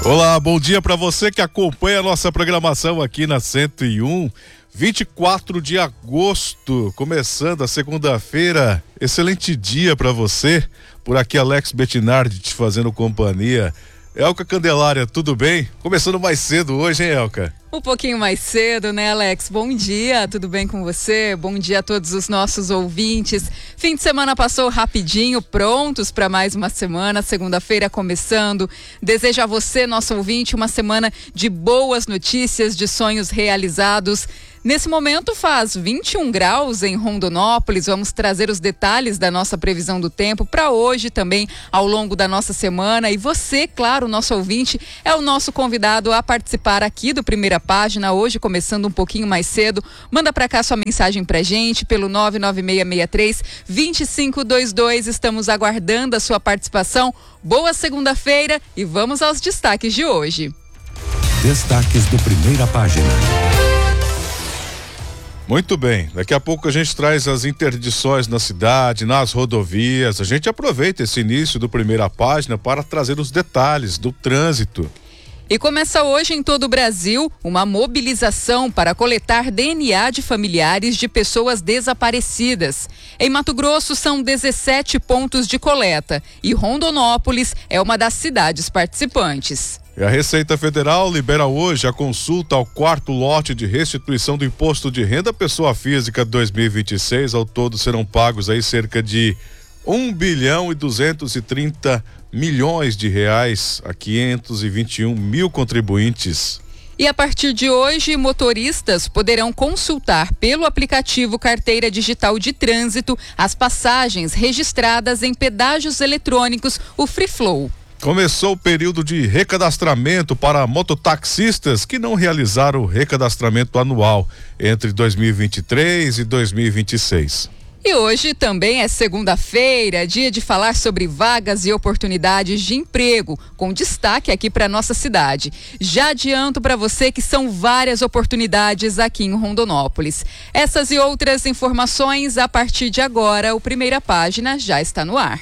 Olá, bom dia para você que acompanha a nossa programação aqui na 101. 24 de agosto, começando a segunda-feira. Excelente dia para você. Por aqui, Alex Bettinardi te fazendo companhia. Elka Candelária, tudo bem? Começando mais cedo hoje, hein, Elka? Um pouquinho mais cedo, né, Alex? Bom dia, tudo bem com você? Bom dia a todos os nossos ouvintes. Fim de semana passou rapidinho, prontos para mais uma semana, segunda-feira começando. Desejo a você, nosso ouvinte, uma semana de boas notícias, de sonhos realizados. Nesse momento faz 21 graus em Rondonópolis. Vamos trazer os detalhes da nossa previsão do tempo para hoje também, ao longo da nossa semana. E você, claro, nosso ouvinte, é o nosso convidado a participar aqui do Primeira Página, hoje começando um pouquinho mais cedo. Manda para cá sua mensagem pra gente pelo 99663-2522. Estamos aguardando a sua participação. Boa segunda-feira e vamos aos destaques de hoje. Destaques do Primeira Página. Muito bem, daqui a pouco a gente traz as interdições na cidade, nas rodovias. A gente aproveita esse início do Primeira Página para trazer os detalhes do trânsito. E começa hoje em todo o Brasil uma mobilização para coletar DNA de familiares de pessoas desaparecidas. Em Mato Grosso são 17 pontos de coleta e Rondonópolis é uma das cidades participantes. E a Receita Federal libera hoje a consulta ao quarto lote de restituição do Imposto de Renda Pessoa Física 2026. Ao todo serão pagos aí cerca de 1.230 bilhões de reais a 521 mil contribuintes. E a partir de hoje, motoristas poderão consultar pelo aplicativo Carteira Digital de Trânsito as passagens registradas em pedágios eletrônicos, o Free Flow. Começou o período de recadastramento para mototaxistas que não realizaram o recadastramento anual entre 2023 e 2026. E hoje também é segunda-feira, dia de falar sobre vagas e oportunidades de emprego, com destaque aqui para nossa cidade. Já adianto para você que são várias oportunidades aqui em Rondonópolis. Essas e outras informações a partir de agora, o Primeira Página já está no ar.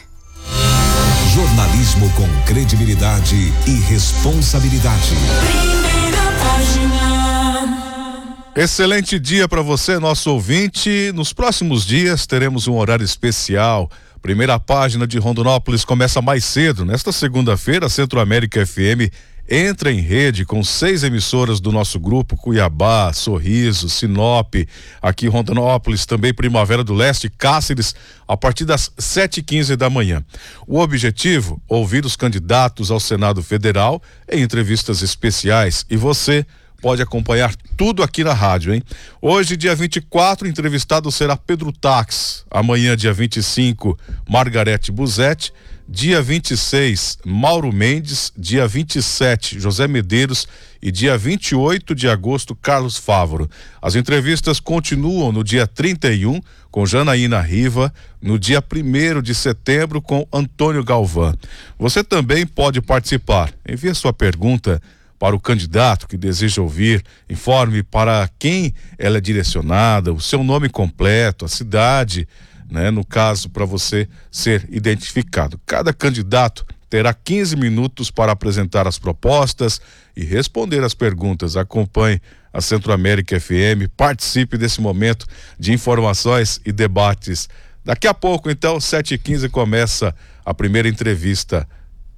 Jornalismo com credibilidade e responsabilidade. Primeira Página. Excelente dia para você, nosso ouvinte. Nos próximos dias teremos um horário especial. Primeira Página de Rondonópolis começa mais cedo. Nesta segunda-feira, a Centro América FM entra em rede com 6 emissoras do nosso grupo: Cuiabá, Sorriso, Sinop, aqui Rondonópolis, também Primavera do Leste, Cáceres, a partir das 7h15 da manhã. O objetivo, ouvir os candidatos ao Senado Federal em entrevistas especiais, e você pode acompanhar tudo aqui na rádio, hein? Hoje, dia 24, o entrevistado será Pedro Tax. Amanhã, dia 25, Margarete Busetti. Dia 26, Mauro Mendes. Dia 27, José Medeiros. E dia 28 de agosto, Carlos Fávoro. As entrevistas continuam no dia 31, com Janaína Riva. No dia 1º de setembro, com Antônio Galvão. Você também pode participar. Envie sua pergunta para o candidato que deseja ouvir, informe para quem ela é direcionada, o seu nome completo, a cidade, né? No caso, para você ser identificado. Cada candidato terá 15 minutos para apresentar as propostas e responder as perguntas. Acompanhe a Centro América FM, participe desse momento de informações e debates. Daqui a pouco, então, 7h15, começa a primeira entrevista.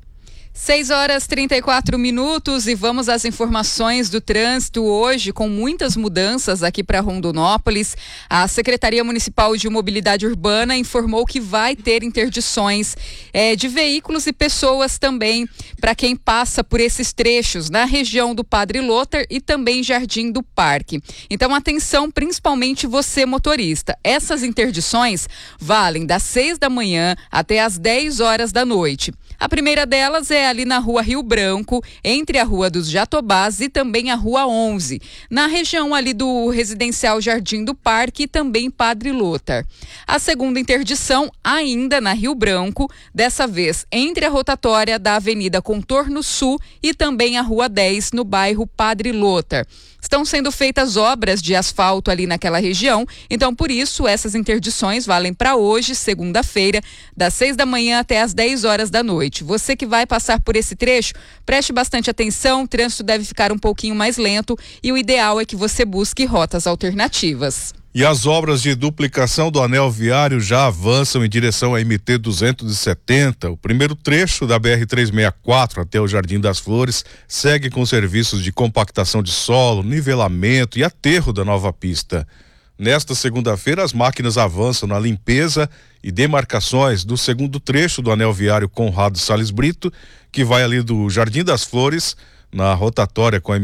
6h34 e vamos às informações do trânsito hoje, com muitas mudanças aqui para Rondonópolis. A Secretaria Municipal de Mobilidade Urbana informou que vai ter interdições de veículos e pessoas também para quem passa por esses trechos na região do Padre Lothar e também Jardim do Parque. Então, atenção, principalmente você, motorista. Essas interdições valem das 6 da manhã até as 10 horas da noite. A primeira delas é ali na Rua Rio Branco, entre a Rua dos Jatobás e também a Rua 11, na região ali do residencial Jardim do Parque e também Padre Lothar. A segunda interdição ainda na Rio Branco, dessa vez entre a rotatória da Avenida Contorno Sul e também a Rua 10, no bairro Padre Lothar. Estão sendo feitas obras de asfalto ali naquela região, então por isso essas interdições valem para hoje, segunda-feira, das 6 da manhã até as 10 horas da noite. noite. Você que vai passar por esse trecho, preste bastante atenção, o trânsito deve ficar um pouquinho mais lento e o ideal é que você busque rotas alternativas. E as obras de duplicação do anel viário já avançam em direção à MT-270. O primeiro trecho da BR-364 até o Jardim das Flores segue com serviços de compactação de solo, nivelamento e aterro da nova pista. Nesta segunda-feira, as máquinas avançam na limpeza e demarcações do segundo trecho do anel viário Conrado Salles Brito, que vai ali do Jardim das Flores, na rotatória com a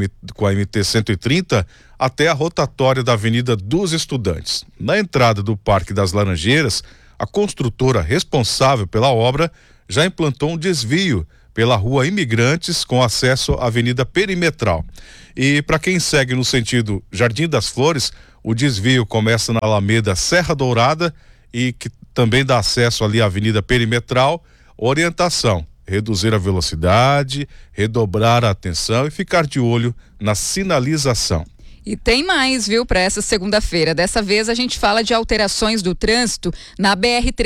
MT-130, até a rotatória da Avenida dos Estudantes. Na entrada do Parque das Laranjeiras, a construtora responsável pela obra já implantou um desvio pela Rua Imigrantes com acesso à Avenida Perimetral. E para quem segue no sentido Jardim das Flores, o desvio começa na Alameda Serra Dourada e que também dá acesso ali à Avenida Perimetral. Orientação: reduzir a velocidade, redobrar a atenção e ficar de olho na sinalização. E tem mais, viu, para essa segunda-feira. Dessa vez a gente fala de alterações do trânsito na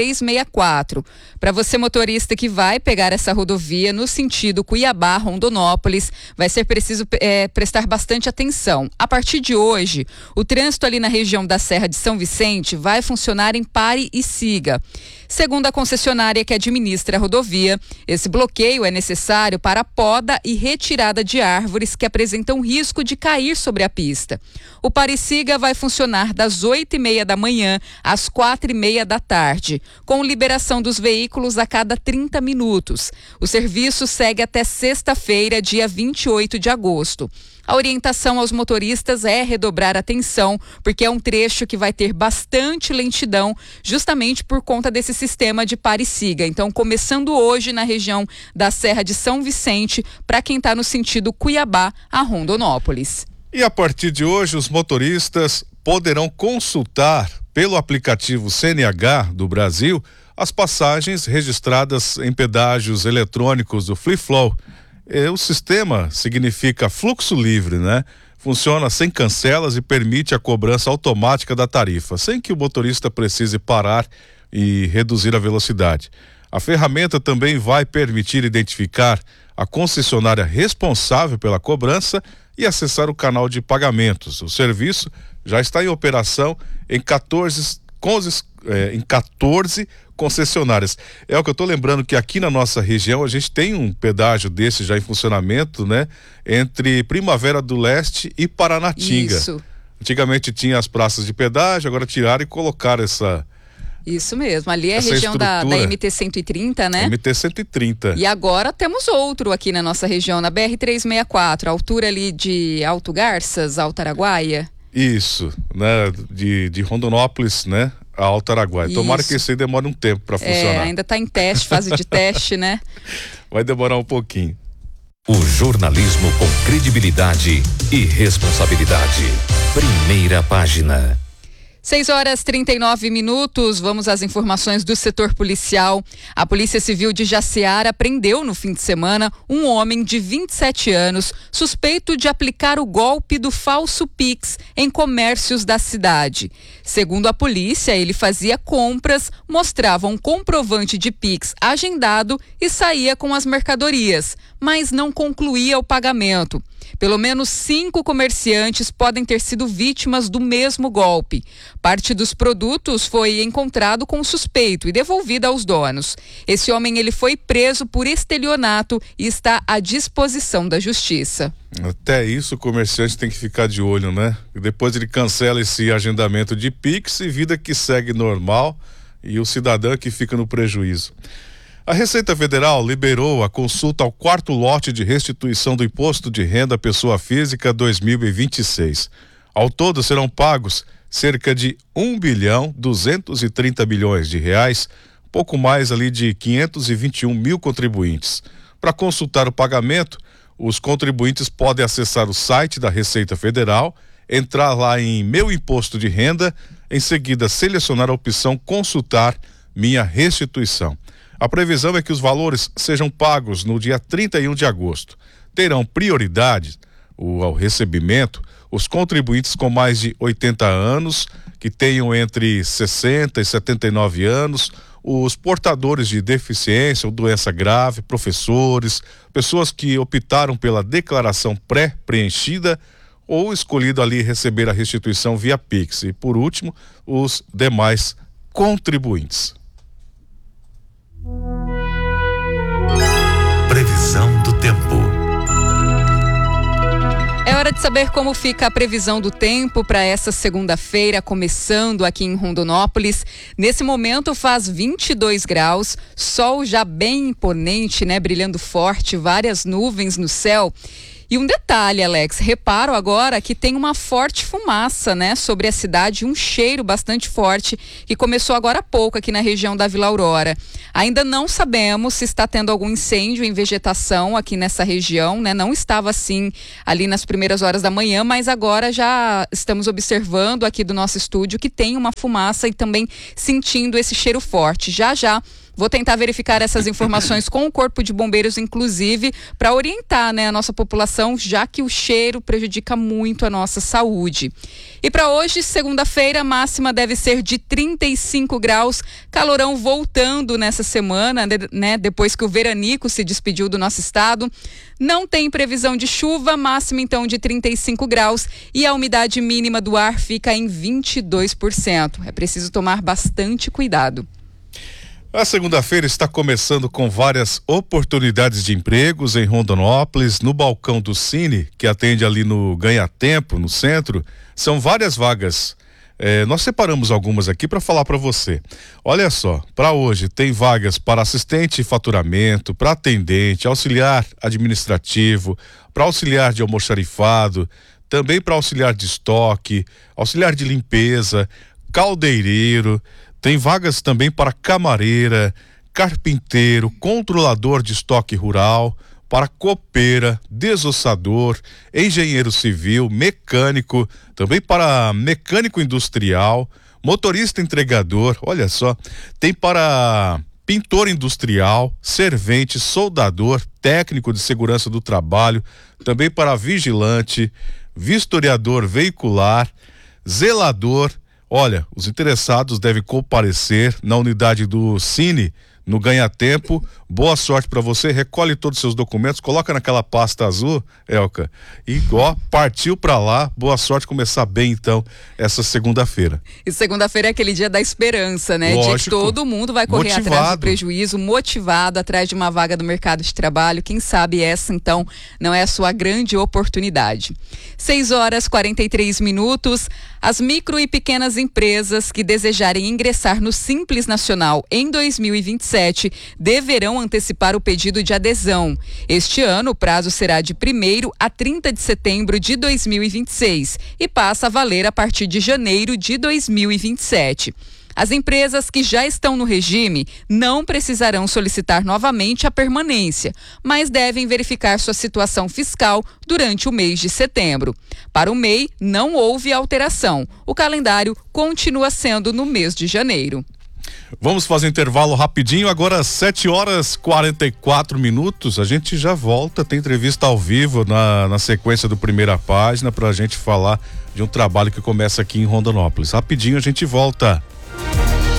BR-364. Para você motorista que vai pegar essa rodovia no sentido Cuiabá-Rondonópolis, vai ser preciso prestar bastante atenção. A partir de hoje, o trânsito ali na região da Serra de São Vicente vai funcionar em pare e siga. Segundo a concessionária que administra a rodovia, esse bloqueio é necessário para a poda e retirada de árvores que apresentam risco de cair sobre a pista. O pare e siga vai funcionar das 8h30 da manhã às 4h30 da tarde, com liberação dos veículos a cada 30 minutos. O serviço segue até sexta-feira, dia 28 de agosto. A orientação aos motoristas é redobrar a atenção, porque é um trecho que vai ter bastante lentidão, justamente por conta desse sistema de pare e siga. Então, começando hoje na região da Serra de São Vicente, para quem está no sentido Cuiabá a Rondonópolis. E a partir de hoje, os motoristas poderão consultar pelo aplicativo CNH do Brasil as passagens registradas em pedágios eletrônicos do Free Flow. O sistema significa fluxo livre, né? Funciona sem cancelas e permite a cobrança automática da tarifa, sem que o motorista precise parar e reduzir a velocidade. A ferramenta também vai permitir identificar a concessionária responsável pela cobrança e acessar o canal de pagamentos. O serviço já está em operação em 14 concessionárias. É o que eu estou lembrando, que aqui na nossa região a gente tem um pedágio desse já em funcionamento, né? Entre Primavera do Leste e Paranatinga. Isso. Antigamente tinha as praças de pedágio, agora tiraram e colocaram essa... Isso mesmo, ali é a região da MT-130, né? MT-130. E agora temos outro aqui na nossa região, na BR-364, a altura ali de Alto Garças, Alto Araguaia. Isso, né? De Rondonópolis, né? A Alto Araguaia. Tomara que isso aí demore um tempo para funcionar. Ainda está em teste, fase de teste, né? Vai demorar um pouquinho. O jornalismo com credibilidade e responsabilidade. Primeira página. 6h39, vamos às informações do setor policial. A Polícia Civil de Jaciara prendeu no fim de semana um homem de 27 anos, suspeito de aplicar o golpe do falso Pix em comércios da cidade. Segundo a polícia, ele fazia compras, mostrava um comprovante de Pix agendado e saía com as mercadorias, mas não concluía o pagamento. Pelo menos 5 comerciantes podem ter sido vítimas do mesmo golpe. Parte dos produtos foi encontrado com o suspeito e devolvida aos donos. Esse homem ele foi preso por estelionato e está à disposição da justiça. Até isso o comerciante tem que ficar de olho, né? Depois ele cancela esse agendamento de Pix e vida que segue normal, e o cidadão que fica no prejuízo. A Receita Federal liberou a consulta ao 4º lote de restituição do Imposto de Renda à Pessoa Física 2026. Ao todo serão pagos cerca de 1,230 bilhão de reais, pouco mais ali de 521 mil contribuintes. Para consultar o pagamento, os contribuintes podem acessar o site da Receita Federal, entrar lá em Meu Imposto de Renda, em seguida selecionar a opção Consultar Minha Restituição. A previsão é que os valores sejam pagos no dia 31 de agosto. Terão prioridade ao recebimento os contribuintes com mais de 80 anos, que tenham entre 60 e 79 anos, os portadores de deficiência ou doença grave, professores, pessoas que optaram pela declaração pré-preenchida ou escolhido ali receber a restituição via Pix. E por último, os demais contribuintes. Previsão do tempo. É hora de saber como fica a previsão do tempo para essa segunda-feira, começando aqui em Rondonópolis. Nesse momento faz 22 graus, sol já bem imponente, né? Brilhando forte, várias nuvens no céu. E um detalhe, Alex, reparo agora que tem uma forte fumaça, né, sobre a cidade, um cheiro bastante forte que começou agora há pouco aqui na região da Vila Aurora. Ainda não sabemos se está tendo algum incêndio em vegetação aqui nessa região, né? Não estava assim ali nas primeiras horas da manhã, mas agora já estamos observando aqui do nosso estúdio que tem uma fumaça e também sentindo esse cheiro forte. Já vou tentar verificar essas informações com o Corpo de Bombeiros, inclusive, para orientar, né, a nossa população, já que o cheiro prejudica muito a nossa saúde. E para hoje, segunda-feira, a máxima deve ser de 35 graus, calorão voltando nessa semana, né, depois que o veranico se despediu do nosso estado. Não tem previsão de chuva, máxima então de 35 graus e a umidade mínima do ar fica em 22%. É preciso tomar bastante cuidado. A segunda-feira está começando com várias oportunidades de empregos em Rondonópolis, no balcão do Cine, que atende ali no Ganha Tempo, no centro. São várias vagas. Nós separamos algumas aqui para falar para você. Olha só, para hoje tem vagas para assistente de faturamento, para atendente, auxiliar administrativo, para auxiliar de almoxarifado, também para auxiliar de estoque, auxiliar de limpeza, caldeireiro. Tem vagas também para camareira, carpinteiro, controlador de estoque rural, para copeira, desossador, engenheiro civil, mecânico, também para mecânico industrial, motorista entregador, olha só, tem para pintor industrial, servente, soldador, técnico de segurança do trabalho, também para vigilante, vistoriador veicular, zelador. Olha, os interessados devem comparecer na unidade do Cine, no Ganha Tempo. Boa sorte para você, recolhe todos os seus documentos, coloca naquela pasta azul, Elka, e partiu para lá. Boa sorte, começar bem então essa segunda-feira. E segunda-feira é aquele dia da esperança, né? Lógico. Dia que todo mundo vai correr atrás do prejuízo, motivado atrás de uma vaga do mercado de trabalho. Quem sabe essa então não é a sua grande oportunidade. 6h43. As micro e pequenas empresas que desejarem ingressar no Simples Nacional em 2027 deverão antecipar o pedido de adesão. Este ano, o prazo será de 1º a 30 de setembro de 2026 e passa a valer a partir de janeiro de 2027. As empresas que já estão no regime não precisarão solicitar novamente a permanência, mas devem verificar sua situação fiscal durante o mês de setembro. Para o MEI, não houve alteração. O calendário continua sendo no mês de janeiro. Vamos fazer um intervalo rapidinho, agora 7h44. A gente já volta, tem entrevista ao vivo na sequência do Primeira Página pra gente falar de um trabalho que começa aqui em Rondonópolis. Rapidinho a gente volta.